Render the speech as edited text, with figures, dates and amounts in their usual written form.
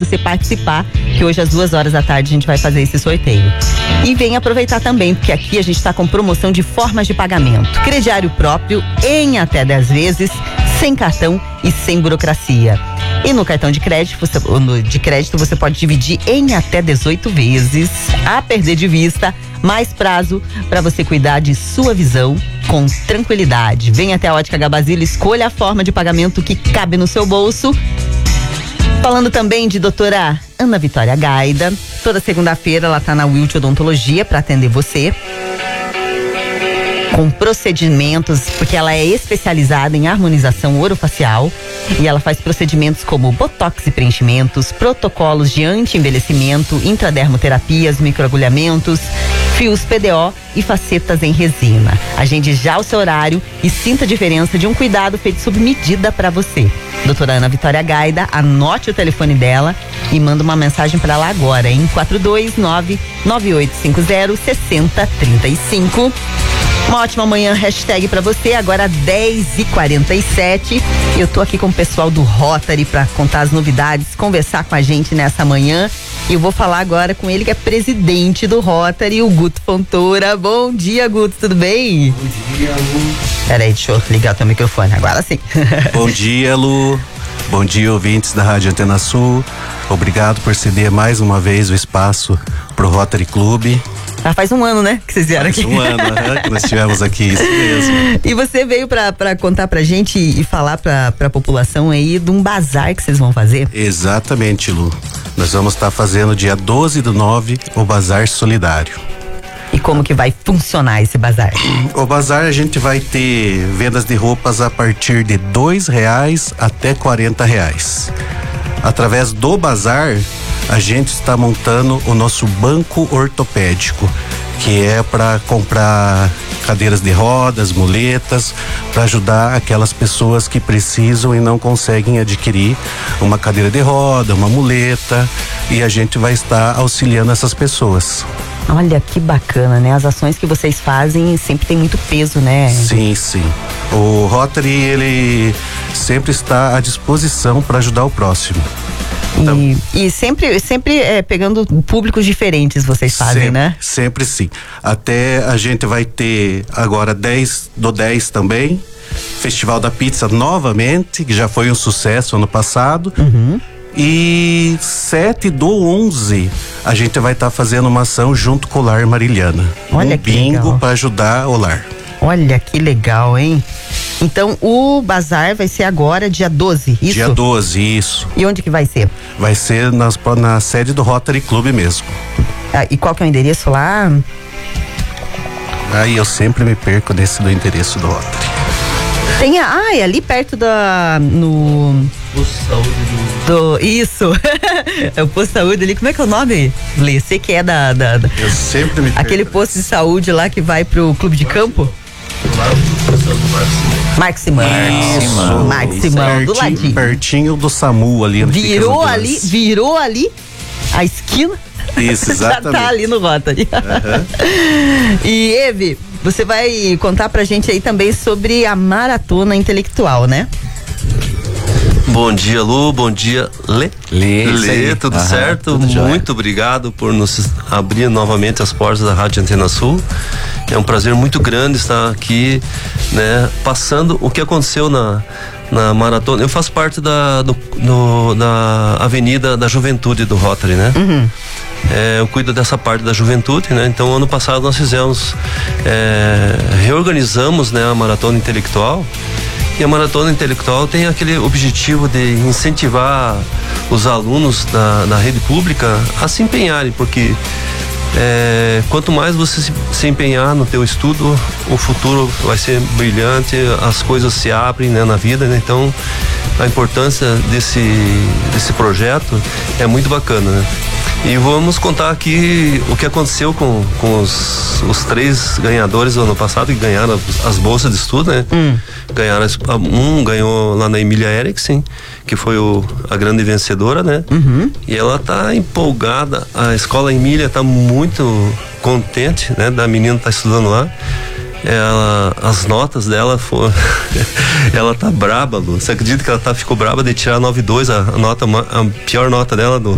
você participar, que hoje às 2h da tarde a gente vai fazer esse sorteio. E vem aproveitar também, porque aqui a gente está com promoção de formas de pagamento. Crediário próprio em até 10 vezes, sem cartão e sem burocracia. E no cartão de crédito, você pode dividir em até 18 vezes, a perder de vista, mais prazo para você cuidar de sua visão com tranquilidade. Venha até a Ótica Gabazilla, escolha a forma de pagamento que cabe no seu bolso. Falando também de doutora Ana Vitória Gaida, toda segunda-feira ela tá na Wilt Odontologia para atender você. Com procedimentos, porque ela é especializada em harmonização orofacial e ela faz procedimentos como botox e preenchimentos, protocolos de anti-envelhecimento, intradermoterapias, microagulhamentos, fios PDO e facetas em resina. Agende já o seu horário e sinta a diferença de um cuidado feito sob medida para você. Doutora Ana Vitória Gaida, anote o telefone dela e manda uma mensagem para lá agora em 429-9850-6035. Uma ótima manhã, hashtag pra você, agora 10h47. Eu tô aqui com o pessoal do Rotary pra contar as novidades, conversar com a gente nessa manhã. E eu vou falar agora com ele que é presidente do Rotary, o Guto Fontoura. Bom dia, Guto, tudo bem? Bom dia, Lu. Peraí, deixa eu ligar o teu microfone, agora sim. Bom dia, Lu. Bom dia, ouvintes da Rádio Antena Sul. Obrigado por ceder mais uma vez o espaço pro Rotary Clube. Já faz um ano, né, que vocês vieram aqui. Faz um ano, né, que nós estivemos aqui, isso mesmo. E você veio pra contar pra gente e falar pra população aí de um bazar que vocês vão fazer? Exatamente, Lu. Nós vamos estar fazendo dia 12/9 o Bazar Solidário. E como que vai funcionar esse bazar? O bazar a gente vai ter vendas de roupas a partir de R$2 até R$40. Através do bazar, a gente está montando o nosso banco ortopédico, que é para comprar cadeiras de rodas, muletas, para ajudar aquelas pessoas que precisam e não conseguem adquirir uma cadeira de roda, uma muleta, e a gente vai estar auxiliando essas pessoas. Olha que bacana, né? As ações que vocês fazem sempre tem muito peso, né? Sim, sim. O Rotary, ele sempre está à disposição para ajudar o próximo. Então, e sempre pegando públicos diferentes vocês fazem, sempre, né? Sempre sim. Até a gente vai ter agora 10/10 também, Festival da Pizza novamente, que já foi um sucesso ano passado. Uhum. E 7/11 a gente vai estar fazendo uma ação junto com o Lar Marilhana. Olha que bingo para ajudar o lar. Olha que legal, hein? Então o bazar vai ser agora dia 12, isso? Dia 12, isso. E onde que vai ser? Vai ser na sede do Rotary Clube mesmo. Ah, e qual que é o endereço lá? Aí eu sempre me perco nesse do endereço do Rotary. Tem é ali perto no Posto de Saúde isso. É o posto de saúde ali, como é que é o nome? Lê, sei que é Eu sempre me perco. aquele posto de saúde lá que vai pro clube de campo? Marcos Simão, do ladinho. Pertinho do SAMU ali. Virou ali a esquina. Isso, exatamente. Já tá ali no Rotary. Uhum. E Eve, você vai contar pra gente aí também sobre a maratona intelectual, né? Bom dia, Lu, bom dia, Lê, tudo certo? Tudo jóia. Muito obrigado por nos abrir novamente as portas da Rádio Antena Sul. É um prazer muito grande estar aqui, né, passando o que aconteceu na maratona. Eu faço parte da Avenida da Juventude do Rotary, né? Uhum. Eu cuido dessa parte da juventude, né? Então, ano passado nós reorganizamos, né, a maratona intelectual. E a maratona intelectual tem aquele objetivo de incentivar os alunos da rede pública a se empenharem, porque quanto mais você se empenhar no teu estudo, o futuro vai ser brilhante, as coisas se abrem, né, na vida, né? Então a importância desse projeto é muito bacana, né? E vamos contar aqui o que aconteceu com os 3 ganhadores do ano passado, que ganharam as bolsas de estudo, né? Um ganhou lá na Emília Eriksen, que foi a grande vencedora, né? Uhum. E ela tá empolgada, a escola Emília tá muito contente, né? Da menina tá estudando lá. As notas dela foram ela tá braba, Lu. Você acredita que ela ficou braba de tirar 9,2, a pior nota dela